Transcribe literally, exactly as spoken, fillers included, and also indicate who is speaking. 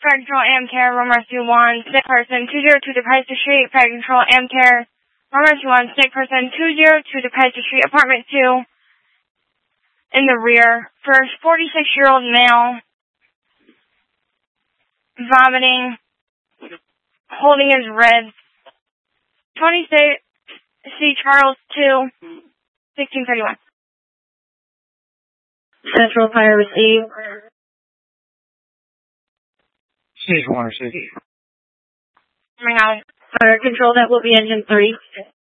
Speaker 1: Fire Control, Amcare, Room Rescue one, sick person, two zero two Departure Street, Fire Control, Amcare, Room Rescue one, sick person, two zero two Departure Street, Apartment two, in the rear. First, forty-six-year-old male, vomiting, holding his ribs. twenty-six C. Charles two, sixteen thirty-one.
Speaker 2: Central Fire received.
Speaker 3: Stage one or six.
Speaker 1: Oh my God.
Speaker 2: Fire Control, that will be engine three.